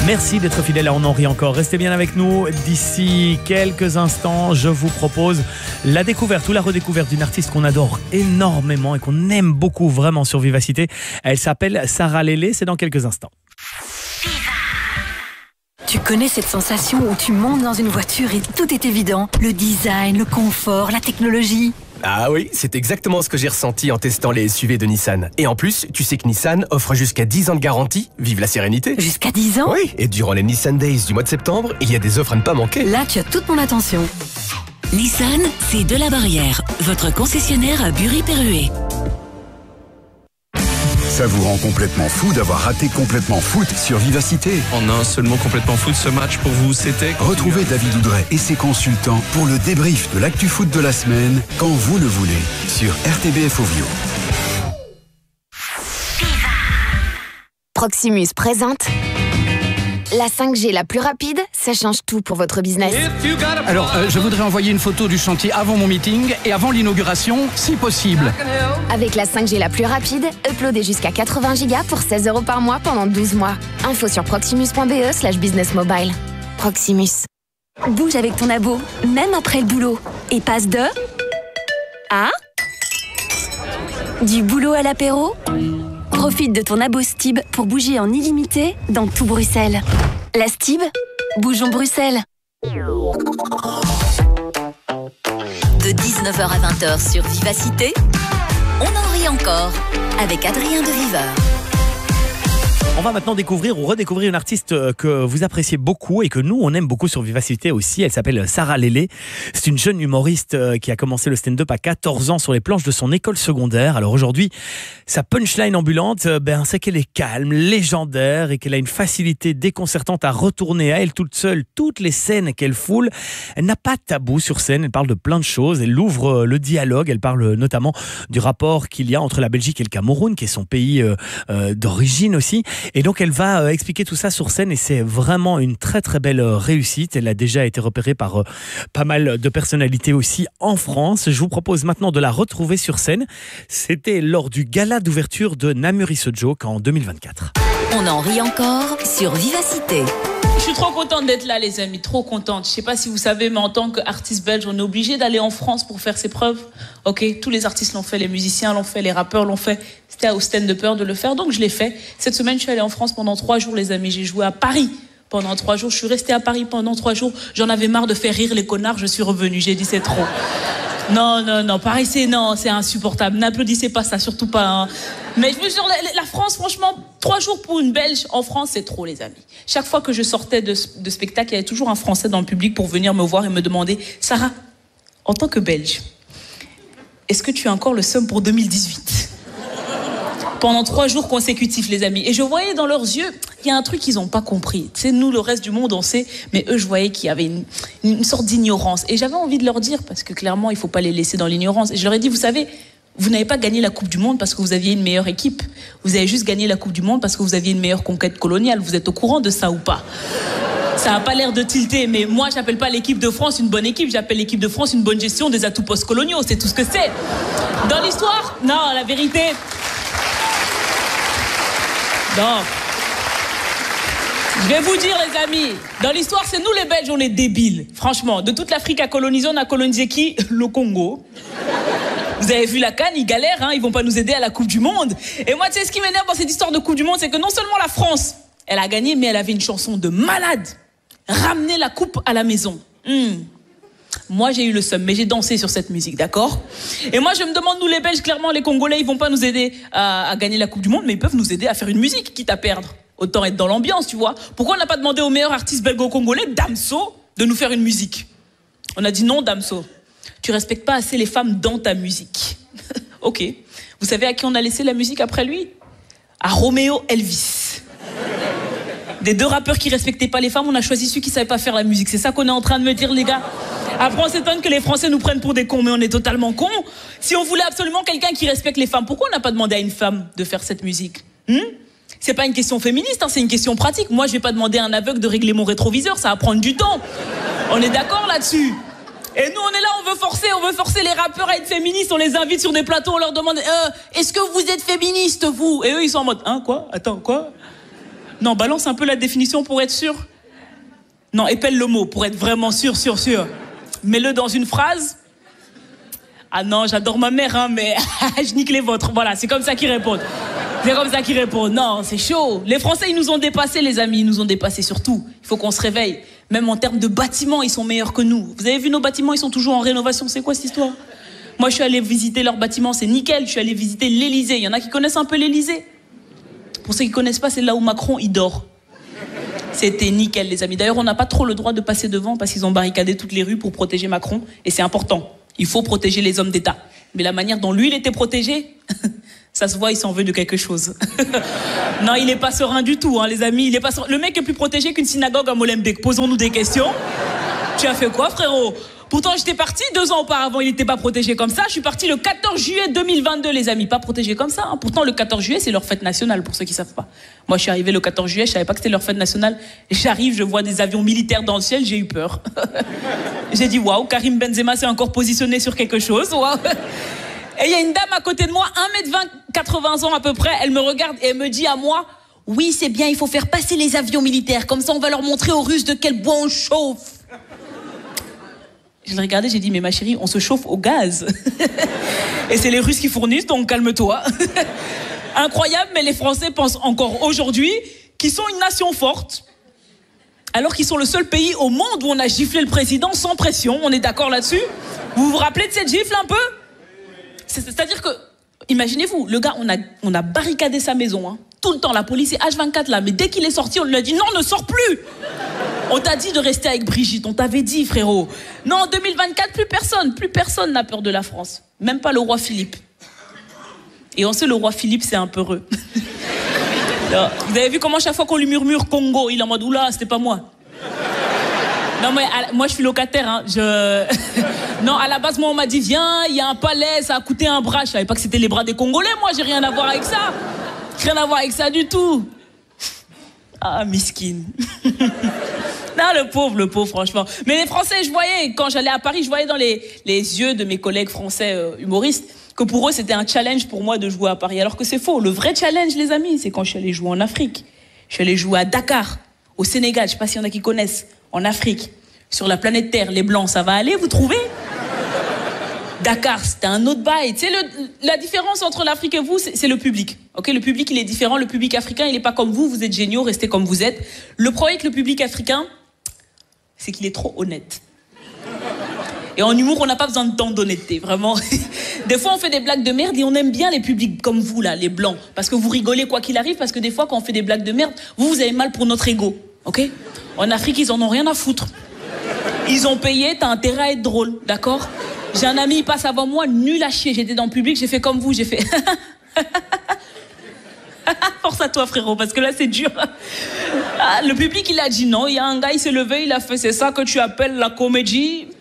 Merci d'être fidèle à On en rit encore. Restez bien avec nous. D'ici quelques instants, je vous propose la découverte ou la redécouverte d'une artiste qu'on adore énormément et qu'on aime beaucoup vraiment sur Vivacité. Elle s'appelle Sarah Lélé. C'est dans quelques instants. Tu connais cette sensation où tu montes dans une voiture et tout est évident? Le design, le confort, la technologie. Ah oui, c'est exactement ce que j'ai ressenti en testant les SUV de Nissan. Et en plus, tu sais que Nissan offre jusqu'à 10 ans de garantie. Vive la sérénité. Jusqu'à 10 ans? Oui, et durant les Nissan Days du mois de septembre, il y a des offres à ne pas manquer. Là, tu as toute mon attention. Nissan, c'est de la Barrière, votre concessionnaire à Bury-Perruet. Ça vous rend complètement fou d'avoir raté Complètement Foot sur Vivacité. En un seul mot, Complètement Foot, ce match pour vous, c'était... Retrouvez David Oudret et ses consultants pour le débrief de l'actu foot de la semaine, quand vous le voulez, sur RTBF Ovio. Proximus présente la 5G la plus rapide, ça change tout pour votre business. Alors, je voudrais envoyer une photo du chantier avant mon meeting et avant l'inauguration, si possible. Avec la 5G la plus rapide, uploadez jusqu'à 80 Go pour 16 € par mois pendant 12 mois. Info sur proximus.be/businessmobile. Proximus. Bouge avec ton abo, même après le boulot. Et passe de... à... du boulot à l'apéro. Profite de ton abo Stib pour bouger en illimité dans tout Bruxelles. La Stib, bougeons Bruxelles. De 19h à 20h sur Vivacité, on en rit encore avec Adrien de Viveur. On va maintenant découvrir ou redécouvrir une artiste que vous appréciez beaucoup et que nous, on aime beaucoup sur Vivacité aussi. Elle s'appelle Sarah Lélé. C'est une jeune humoriste qui a commencé le stand-up à 14 ans sur les planches de son école secondaire. Alors aujourd'hui, sa punchline ambulante, c'est qu'elle est calme, légendaire et qu'elle a une facilité déconcertante à retourner à elle toute seule toutes les scènes qu'elle foule. Elle n'a pas de tabou sur scène, elle parle de plein de choses. Elle ouvre le dialogue, elle parle notamment du rapport qu'il y a entre la Belgique et le Cameroun, qui est son pays d'origine aussi. Et donc elle va expliquer tout ça sur scène et c'est vraiment une très très belle réussite. Elle a déjà été repérée par pas mal de personnalités aussi en France. Je vous propose maintenant de la retrouver sur scène. C'était lors du gala d'ouverture de Namuri Joke en 2024. On en rit encore sur Vivacité. Je suis trop contente d'être là, les amis, trop contente. Je sais pas si vous savez, mais en tant qu'artiste belge, on est obligé d'aller en France pour faire ses preuves. Ok, tous les artistes l'ont fait, les musiciens l'ont fait, les rappeurs l'ont fait. C'était au stand-upper de le faire, donc je l'ai fait. Cette semaine, je suis allée en France pendant 3 jours, les amis. J'ai joué à Paris pendant 3 jours. Je suis restée à Paris pendant 3 jours. J'en avais marre de faire rire les connards. Je suis revenue. J'ai dit c'est trop. Non. Paris, c'est insupportable. N'applaudissez pas ça, surtout pas. Hein. Mais je me jure, la France, franchement, 3 jours pour une Belge en France, c'est trop, les amis. Chaque fois que je sortais de spectacle, il y avait toujours un Français dans le public pour venir me voir et me demander « Sarah, en tant que Belge, est-ce que tu as encore le seum pour 2018 ?» Pendant 3 jours consécutifs, les amis. Et je voyais dans leurs yeux, il y a un truc qu'ils n'ont pas compris. Tu sais, nous, le reste du monde, on sait, mais eux, je voyais qu'il y avait une sorte d'ignorance. Et j'avais envie de leur dire, parce que clairement, il ne faut pas les laisser dans l'ignorance. Et je leur ai dit, vous savez, vous n'avez pas gagné la Coupe du Monde parce que vous aviez une meilleure équipe. Vous avez juste gagné la Coupe du Monde parce que vous aviez une meilleure conquête coloniale. Vous êtes au courant de ça ou pas? Ça n'a pas l'air de tilter, mais moi, j'appelle pas l'équipe de France une bonne équipe. J'appelle l'équipe de France une bonne gestion des atouts post-coloniaux. C'est tout ce que c'est. Dans l'histoire, non, la vérité... Non. Je vais vous dire, les amis, dans l'histoire, c'est nous les Belges, on est débiles. Franchement, de toute l'Afrique à coloniser, on a colonisé qui? Le Congo. Vous avez vu la CAN, ils galèrent, hein, ils vont pas nous aider à la Coupe du Monde. Et moi, tu sais, ce qui m'énerve dans cette histoire de Coupe du Monde, c'est que non seulement la France, elle a gagné, mais elle avait une chanson de malade. Ramener la coupe à la maison. Moi, j'ai eu le seum, mais j'ai dansé sur cette musique, d'accord? Et moi, je me demande, nous les Belges, clairement, les Congolais, ils vont pas nous aider à gagner la Coupe du Monde, mais ils peuvent nous aider à faire une musique, quitte à perdre. Autant être dans l'ambiance, tu vois. Pourquoi on n'a pas demandé au meilleur artiste belgo-congolais, Damso, de nous faire une musique? On a dit non, Damso. Tu respectes pas assez les femmes dans ta musique. Ok. Vous savez à qui on a laissé la musique après lui? À Roméo Elvis. Des 2 rappeurs qui respectaient pas les femmes, on a choisi celui qui savait pas faire la musique. C'est ça qu'on est en train de me dire, les gars. Après, on s'étonne que les Français nous prennent pour des cons, mais on est totalement cons. Si on voulait absolument quelqu'un qui respecte les femmes, pourquoi on n'a pas demandé à une femme de faire cette musique? C'est pas une question féministe, hein, c'est une question pratique. Moi, je vais pas demander à un aveugle de régler mon rétroviseur, ça va prendre du temps. On est d'accord là-dessus? Et nous, on est là, on veut forcer les rappeurs à être féministes, on les invite sur des plateaux, on leur demande est-ce que vous êtes féministes, vous? Et eux, ils sont en mode, hein, quoi? Attends, quoi? Non, balance un peu la définition pour être sûr. Non, épelle le mot pour être vraiment sûr. Mets-le dans une phrase. Ah non, j'adore ma mère, hein, mais je nique les vôtres. Voilà, c'est comme ça qu'ils répondent. Non, c'est chaud. Les Français, ils nous ont dépassés, les amis. Ils nous ont dépassés sur tout. Il faut qu'on se réveille. Même en termes de bâtiments, ils sont meilleurs que nous. Vous avez vu nos bâtiments, ils sont toujours en rénovation. C'est quoi cette histoire? Moi, je suis allée visiter leurs bâtiments, c'est nickel. Je suis allée visiter l'Élysée. Il y en a qui connaissent un peu l'Élysée. Pour ceux qui connaissent pas, c'est là où Macron, il dort. C'était nickel, les amis. D'ailleurs, on n'a pas trop le droit de passer devant parce qu'ils ont barricadé toutes les rues pour protéger Macron. Et c'est important. Il faut protéger les hommes d'État. Mais la manière dont lui, il était protégé, ça se voit, il s'en veut de quelque chose. Non, il n'est pas serein du tout, hein, les amis. Il est pas serein. Le mec est plus protégé qu'une synagogue à Molenbeek. Posons-nous des questions. Tu as fait quoi, frérot? Pourtant, j'étais parti 2 ans auparavant, il n'était pas protégé comme ça. Je suis parti le 14 juillet 2022, les amis. Pas protégé comme ça. Hein. Pourtant, le 14 juillet, c'est leur fête nationale, pour ceux qui ne savent pas. Moi, je suis arrivé le 14 juillet, je ne savais pas que c'était leur fête nationale. J'arrive, je vois des avions militaires dans le ciel, j'ai eu peur. J'ai dit, waouh, Karim Benzema s'est encore positionné sur quelque chose. Waouh. Et il y a une dame à côté de moi, 1m20, 80 ans à peu près. Elle me regarde et elle me dit à moi, oui, c'est bien, il faut faire passer les avions militaires. Comme ça, on va leur montrer aux Russes de quel bois on chauffe. Je l'ai regardé, j'ai dit, mais ma chérie, on se chauffe au gaz. Et c'est les Russes qui fournissent, donc calme-toi. Incroyable, mais les Français pensent encore aujourd'hui qu'ils sont une nation forte, alors qu'ils sont le seul pays au monde où on a giflé le président sans pression. On est d'accord là-dessus? Vous vous rappelez de cette gifle un peu? C'est-à-dire que, imaginez-vous, le gars, on a barricadé sa maison, hein. Tout le temps, la police est H24 là, mais dès qu'il est sorti, on lui a dit, non, ne sors plus. On t'a dit de rester avec Brigitte, on t'avait dit, frérot. Non, en 2024, plus personne n'a peur de la France. Même pas le roi Philippe. Et on sait, le roi Philippe, c'est un peu heureux. Alors, vous avez vu comment chaque fois qu'on lui murmure Congo, il est en mode, oula, c'était pas moi. Non, mais moi, je suis locataire, hein. Non, à la base, moi, on m'a dit, viens, il y a un palais, ça a coûté un bras. Je savais pas que c'était les bras des Congolais, moi, j'ai rien à voir avec ça. Rien à voir avec ça du tout. Ah, miskin. Non, le pauvre, franchement. Mais les Français, je voyais, quand j'allais à Paris, je voyais dans les yeux de mes collègues français humoristes que pour eux, c'était un challenge pour moi de jouer à Paris. Alors que c'est faux. Le vrai challenge, les amis, c'est quand je suis allée jouer en Afrique. Je suis allée jouer à Dakar, au Sénégal. Je sais pas s'il y en a qui connaissent. En Afrique, sur la planète Terre, les Blancs, ça va aller, vous trouvez? Dakar, c'était un autre bail. Tu sais, la différence entre l'Afrique et vous, c'est le public. Okay, le public, il est différent. Le public africain, il n'est pas comme vous êtes géniaux, restez comme vous êtes. Le problème avec le public africain, c'est qu'il est trop honnête. Et en humour, on n'a pas besoin de tant d'honnêteté, vraiment. Des fois, on fait des blagues de merde et on aime bien les publics comme vous, là, les Blancs. Parce que vous rigolez quoi qu'il arrive, parce que des fois, quand on fait des blagues de merde, vous avez mal pour notre ego. Ok? En Afrique, ils en ont rien à foutre. Ils ont payé, t'as intérêt à être drôle, d'accord? J'ai un ami, il passe avant moi, nul à chier. J'étais dans le public, j'ai fait comme vous, j'ai fait... Force à toi, frérot, parce que là, c'est dur. Ah, le public, il a dit non. Il y a un gars, il s'est levé, il a fait, c'est ça que tu appelles la comédie?